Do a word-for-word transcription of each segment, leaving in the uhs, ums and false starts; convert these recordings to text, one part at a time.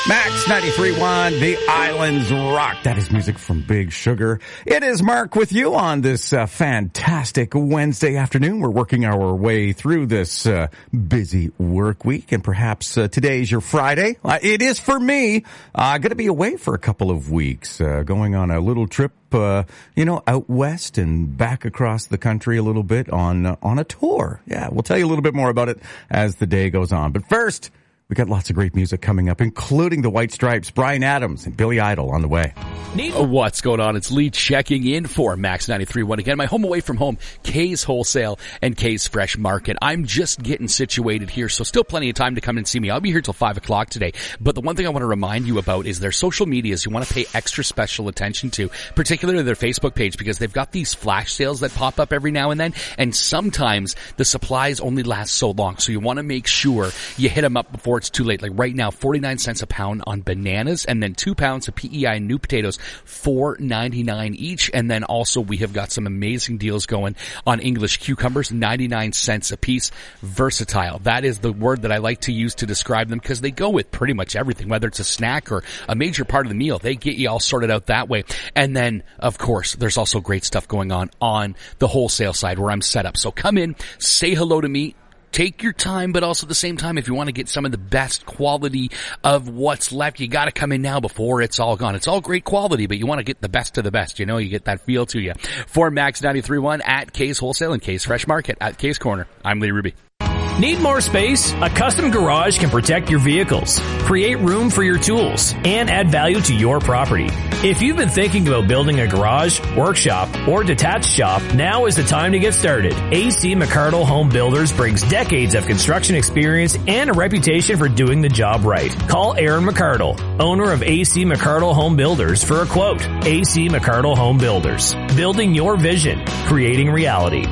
Max ninety-three point one, The Islands Rock. That is music from Big Sugar. It is Mark with you on this uh, fantastic Wednesday afternoon. We're working our way through this uh, busy work week, and perhaps uh, today is your Friday. Uh, it is for me. I'm uh, going to be away for a couple of weeks, uh, going on a little trip, uh, you know, out west and back across the country a little bit on uh, on a tour. Yeah, we'll tell you a little bit more about it as the day goes on. But first, we got lots of great music coming up, including the White Stripes, Bryan Adams, and Billy Idol on the way. What's going on? It's Lee checking in for Max ninety-three point one again. My home away from home, Kay's Wholesale and Kay's Fresh Market. I'm just getting situated here, so still plenty of time to come and see me. I'll be here till five o'clock today. But the one thing I want to remind you about is their social medias you want to pay extra special attention to, particularly their Facebook page, because they've got these flash sales that pop up every now and then, and sometimes the supplies only last so long. So you want to make sure you hit them up before it's too late. Like right now, forty-nine cents a pound on bananas, and then two pounds of P E I new potatoes, four ninety-nine each. And then also we have got some amazing deals going on English cucumbers, ninety-nine cents a piece. Versatile. That is the word that I like to use to describe them, because they go with pretty much everything, whether it's a snack or a major part of the meal. They get you all sorted out that way. And then, of course, there's also great stuff going on on the wholesale side where I'm set up. So come in, say hello to me. Take your time, but also at the same time, if you want to get some of the best quality of what's left, you got to come in now before it's all gone. It's all great quality, but you want to get the best of the best. You know, you get that feel to you. For Max ninety-three point one at Kay's Wholesale and Kay's Fresh Market at Kay's Corner, I'm Lee Ruby. Need more space? A custom garage can protect your vehicles, create room for your tools, and add value to your property. If you've been thinking about building a garage, workshop, or detached shop, now is the time to get started. A C McArdle Home Builders brings decades of construction experience and a reputation for doing the job right. Call Aaron McArdle, owner of A C McArdle Home Builders, for a quote. A C McArdle Home Builders. Building your vision, creating reality.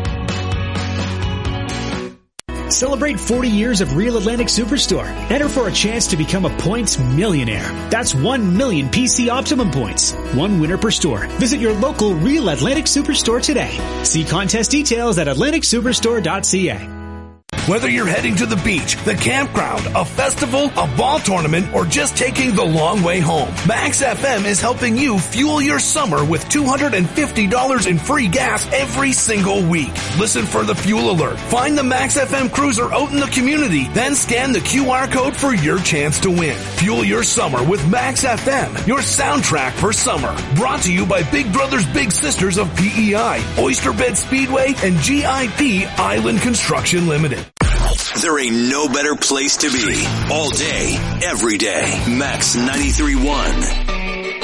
Celebrate forty years of Real Atlantic Superstore. Enter for a chance to become a points millionaire. That's one million P C Optimum points. One winner per store. Visit your local Real Atlantic Superstore today. See contest details at atlantic superstore dot c a. Whether you're heading to the beach, the campground, a festival, a ball tournament, or just taking the long way home, Max F M is helping you fuel your summer with two hundred fifty dollars in free gas every single week. Listen for the fuel alert. Find the Max F M cruiser out in the community, then scan the Q R code for your chance to win. Fuel your summer with Max F M, your soundtrack for summer. Brought to you by Big Brothers Big Sisters of P E I, Oyster Bed Speedway, and G I P Island Construction Limited. There ain't no better place to be. All day, every day. Max ninety-three point one.